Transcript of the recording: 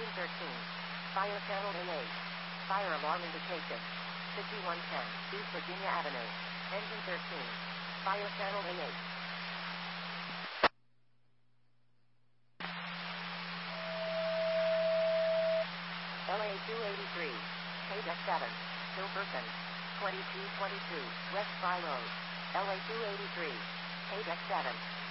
13. Fire channel A8. Fire alarm indication. 5110 East Virginia Avenue. Engine 13. Fire channel A8. LA 283. Paydeck 7. Hilberton. 2222 West Fry Road. LA 283. Paydeck 7.